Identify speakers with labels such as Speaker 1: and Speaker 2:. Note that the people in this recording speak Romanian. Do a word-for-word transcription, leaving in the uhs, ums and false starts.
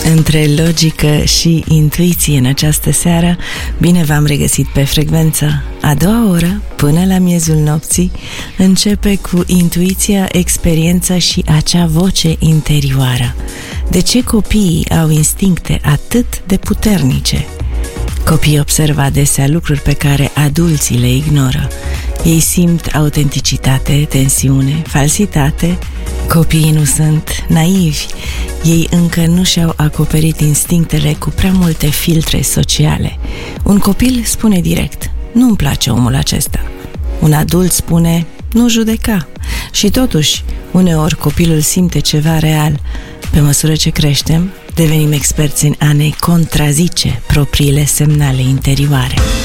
Speaker 1: Între logică și intuiție în această seară, bine v-am regăsit pe frecvență. A doua oră, până la miezul nopții, începe cu intuiția, experiența și acea voce interioară. De ce copiii au instincte atât de puternice? Copiii observă adesea lucruri pe care adulții le ignoră. Ei simt autenticitate, tensiune, falsitate. Copiii nu sunt naivi. Ei încă nu și-au acoperit instinctele cu prea multe filtre sociale. Un copil spune direct: nu-mi place omul acesta. Un adult spune: nu judeca. Și totuși, uneori copilul simte ceva real. Pe măsură ce creștem, devenim experți în a ne contrazice propriile semnale interioare.